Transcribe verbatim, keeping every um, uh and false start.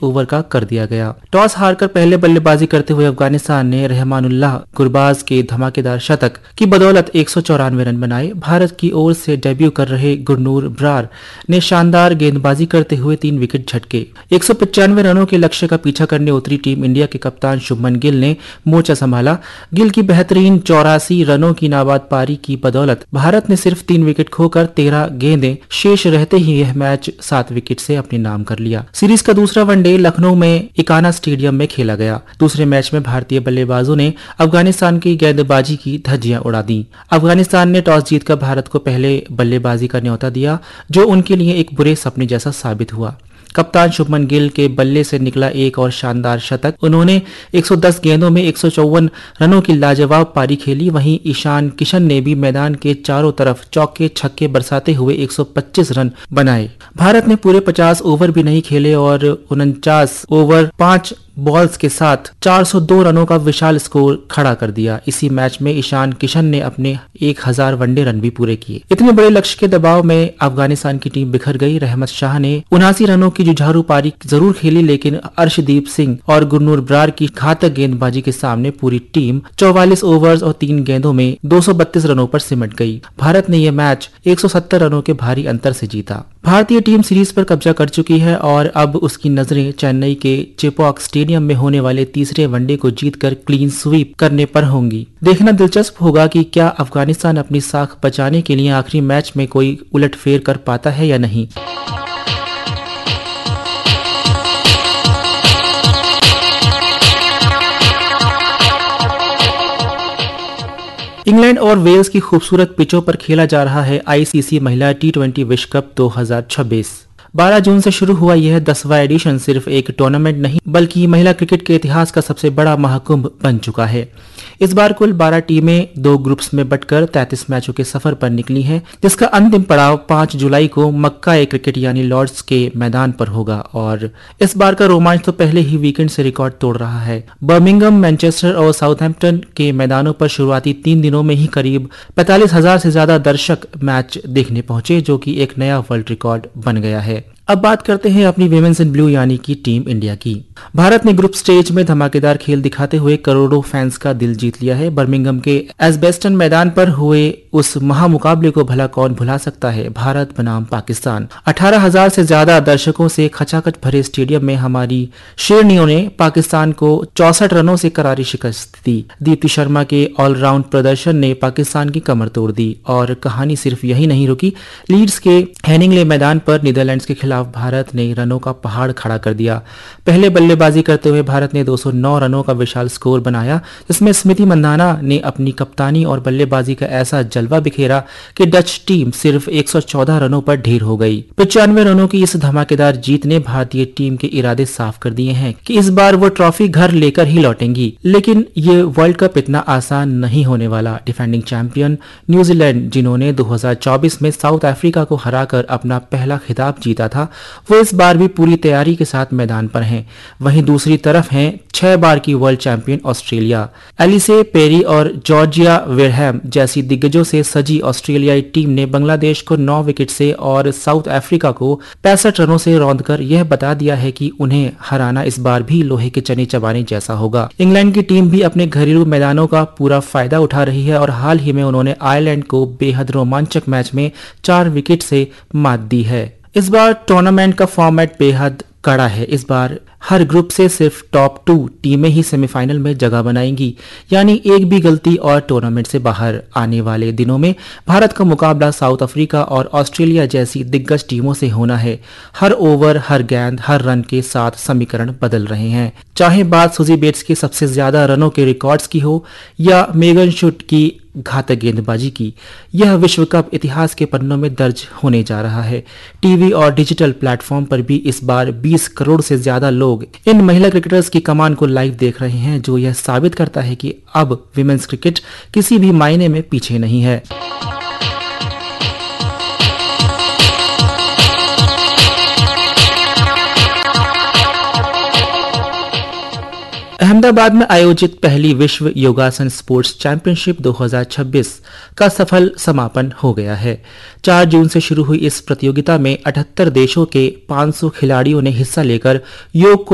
Over का कर दिया गया। टॉस हारकर पहले बल्लेबाजी करते हुए अफगानिस्तान ने रहमानुल्लाह गुरबाज के धमाकेदार शतक की बदौलत एक सौ चौरानवे रन बनाए। भारत की ओर से डेब्यू कर रहे गुरनूर ब्रार ने शानदार गेंदबाजी करते हुए तीन विकेट झटके। एक सौ पचानवे रनों के लक्ष्य का पीछा करने उतरी टीम इंडिया के कप्तान शुभमन गिल ने मोर्चा संभाला। गिल की बेहतरीन चौरासी रनों की नाबाद पारी की बदौलत भारत ने सिर्फ तीन विकेट खोकर तेरह गेंदें शेष रहते ही यह मैच सात विकेट से अपने नाम कर लिया। सीरीज का दूसरा वनडे लखनऊ में इकाना स्टेडियम में खेला गया। दूसरे मैच में भारतीय बल्लेबाजों ने अफगानिस्तान की गेंदबाजी की धज्जियां उड़ा दी। अफगानिस्तान ने टॉस जीतकर भारत को पहले बल्लेबाजी का न्योता दिया, जो उनके लिए एक बुरे सपने जैसा साबित हुआ। कप्तान शुभमन गिल के बल्ले से निकला एक और शानदार शतक। उन्होंने एक सौ दस गेंदों में एक सौ चौवन रनों की लाजवाब पारी खेली। वहीं ईशान किशन ने भी मैदान के चारों तरफ चौके छक्के बरसाते हुए एक सौ पच्चीस रन बनाए। भारत ने पूरे पचास ओवर भी नहीं खेले और उनचास ओवर पांच बॉल्स के साथ चार सौ दो रनों का विशाल स्कोर खड़ा कर दिया। इसी मैच में ईशान किशन ने अपने एक हज़ार वनडे रन भी पूरे किए। इतने बड़े लक्ष्य के दबाव में अफगानिस्तान की टीम बिखर गई। रहमत शाह ने उनासी रनों की जुझारू पारी जरूर खेली, लेकिन अर्शदीप सिंह और गुरनूर ब्रार की घातक गेंदबाजी के सामने पूरी टीम चौवालीस ओवर्स और तीन गेंदों में दो सौ बत्तीस रनों पर सिमट गई। भारत ने यह मैच एक सौ सत्तर रनों के भारी अंतर से जीता। भारतीय टीम सीरीज पर कब्जा कर चुकी है और अब उसकी नजरें चेन्नई के चेपॉक स्टेडियम में होने वाले तीसरे वनडे को जीतकर क्लीन स्वीप करने पर होंगी। देखना दिलचस्प होगा कि क्या अफगानिस्तान अपनी साख बचाने के लिए आखिरी मैच में कोई उलटफेर कर पाता है या नहीं। इंग्लैंड और वेल्स की खूबसूरत पिचों पर खेला जा रहा है आईसीसी महिला टी ट्वेंटी विश्व कप दो हज़ार छब्बीस। बारह जून से शुरू हुआ यह दसवां एडिशन सिर्फ एक टूर्नामेंट नहीं बल्कि महिला क्रिकेट के इतिहास का सबसे बड़ा महाकुंभ बन चुका है। इस बार कुल बारह टीमें दो ग्रुप्स में बंटकर तैंतीस मैचों के सफर पर निकली हैं, जिसका अंतिम पड़ाव पाँच जुलाई को मक्का ए क्रिकेट यानी लॉर्ड्स के मैदान पर होगा। और इस बार का रोमांच तो पहले ही वीकेंड से रिकॉर्ड तोड़ रहा है। बर्मिंघम, मैनचेस्टर और साउथहैम्पटन के मैदानों पर शुरुआती तीन दिनों में ही करीब पैंतालीस हजार से ज्यादा दर्शक मैच देखने पहुंचे, जो कि एक नया वर्ल्ड रिकॉर्ड बन गया है। अब बात करते हैं अपनी विमेंस इन ब्लू यानी कि टीम इंडिया की। भारत ने ग्रुप स्टेज में धमाकेदार खेल दिखाते हुए करोड़ों फैंस का दिल जीत लिया है। बर्मिंघम के एजबेस्टन मैदान पर हुए उस महामुकाबले को भला कौन भुला सकता है। भारत बनाम पाकिस्तान, अठारह हजार से ज्यादा दर्शकों से खचाखच भरे स्टेडियम में हमारी शेरनियों ने पाकिस्तान को चौसठ रनों से करारी शिकस्त दी। दीप्ति शर्मा के ऑलराउंड प्रदर्शन ने पाकिस्तान की कमर तोड़ दी और कहानी सिर्फ यही नहीं रुकी। लीड्स के हेनिंगले मैदान पर नीदरलैंड्स के खिलाफ भारत ने रनों का पहाड़ खड़ा कर दिया। पहले बल्लेबाजी करते हुए भारत ने दो सौ नौ रनों का विशाल स्कोर बनाया, जिसमें स्मृति मंधाना ने अपनी कप्तानी और बल्लेबाजी का ऐसा जलवा बिखेरा कि डच टीम सिर्फ एक सौ चौदह रनों पर ढेर हो गई। पचानवे रनों की इस धमाकेदार जीत ने भारतीय टीम के इरादे साफ कर दिए हैं कि इस बार वो ट्रॉफी घर लेकर ही लौटेंगी। लेकिन ये वर्ल्ड कप इतना आसान नहीं होने वाला। डिफेंडिंग चैंपियन न्यूजीलैंड, जिन्होंने दो हज़ार चौबीस में साउथ अफ्रीका को हराकर अपना पहला खिताब जीता था, वो इस बार भी पूरी तैयारी के साथ मैदान पर हैं। वहीं दूसरी तरफ हैं छह बार की world champion Australia. Ellyse Perry और जॉर्जिया वेरहैम जैसी दिग्गजों से सजी ऑस्ट्रेलियाई टीम ने बांग्लादेश को नौ विकेट से और साउथ अफ्रीका को पैंसठ रनों से रौंदकर यह बता दिया है कि उन्हें हराना इस बार भी लोहे के चने चबाने जैसा होगा। इंग्लैंड की टीम भी अपने घरेलू मैदानों का पूरा फायदा उठा रही है और हाल ही में उन्होंने आयरलैंड को बेहद रोमांचक मैच में चार विकेट से मात दी है। इस बार टूर्नामेंट का फॉर्मेट बेहद कड़ा है। इस बार हर ग्रुप से सिर्फ टॉप टू टीमें ही सेमीफाइनल में जगह बनाएंगी, यानी एक भी गलती और टूर्नामेंट से बाहर। आने वाले दिनों में भारत का मुकाबला साउथ अफ्रीका और ऑस्ट्रेलिया जैसी दिग्गज टीमों से होना है। हर ओवर, हर गेंद, हर रन के साथ समीकरण बदल रहे हैं। चाहे बात सुजी बेट्स के सबसे ज्यादा रनों के रिकॉर्ड्स की हो या मेगन शुट की घातक गेंदबाजी की, यह विश्व कप इतिहास के पन्नों में दर्ज होने जा रहा है। टीवी और डिजिटल प्लेटफॉर्म पर भी इस बार बीस करोड़ से ज्यादा लोग इन महिला क्रिकेटर्स की कमान को लाइव देख रहे हैं, जो यह साबित करता है कि अब विमेंस क्रिकेट किसी भी मायने में पीछे नहीं है। अहमदाबाद में आयोजित पहली विश्व योगासन स्पोर्ट्स चैंपियनशिप दो हज़ार छब्बीस का सफल समापन हो गया है। चार जून से शुरू हुई इस प्रतियोगिता में अठहत्तर देशों के पाँच सौ खिलाड़ियों ने हिस्सा लेकर योग को